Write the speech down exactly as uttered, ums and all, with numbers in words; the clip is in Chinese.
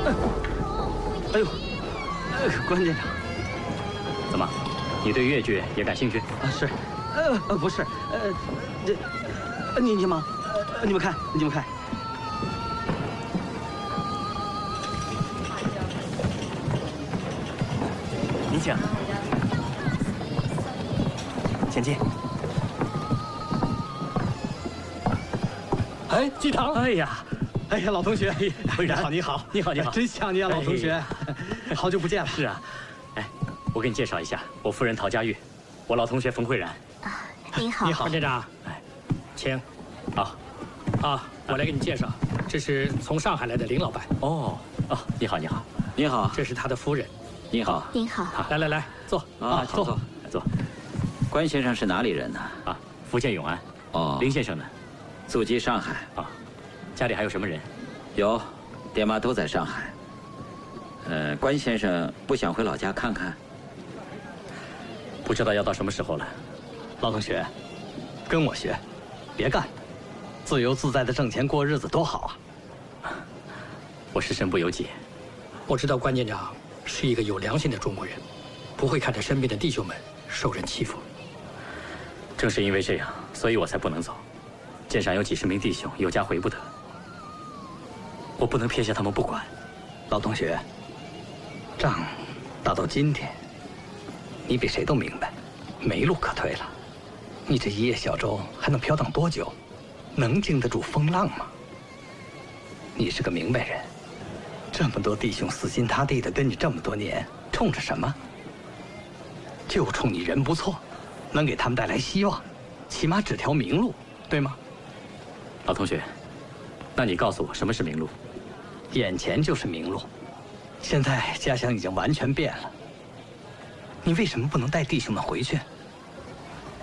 哎呦，关舰长，怎么，你对越剧也感兴趣？啊，是，呃呃，不是，呃，这，呃，你你忙，呃，你们看，你们看。 您请，请进。 哎，季堂， 哎呀， 哎呀，老同学， 慧然， 好，你好， 你好，你好， 真想你啊，老同学，好久不见了。 是啊，哎，我给你介绍一下，我夫人陶佳玉，我老同学冯慧然。 啊，您好， 你好， 关舰长， 哎， 请。 好， 啊，我来给你介绍，这是从上海来的林老板。 哦，哦，你好，你好，你好， 这是他的夫人。 你好， 您好， 来来来，坐啊， 坐坐坐。关先生是哪里人呢？啊，福建永安。哦，林先生呢？祖籍上海。啊，家里还有什么人？有，爹妈都在上海。呃，关先生不想回老家看看？不知道要到什么时候了。 老同学，跟我学，别干，自由自在的挣钱过日子多好啊！ 我是身不由己。 我知道关舰长 是一个有良心的中国人，不会看着身边的弟兄们受人欺负。 正是因为这样，所以我才不能走。舰上有几十名弟兄，有家回不得，我不能撇下他们不管。 老同学，仗打到今天，你比谁都明白，没路可退了。你这一叶小舟还能飘荡多久？能经得住风浪吗？你是个明白人。 这么多弟兄死心塌地的跟你这么多年，冲着什么？就冲你人不错，能给他们带来希望，起码指条明路，对吗？ 老同学，那你告诉我什么是明路？ 眼前就是明路。现在家乡已经完全变了，你为什么不能带弟兄们回去？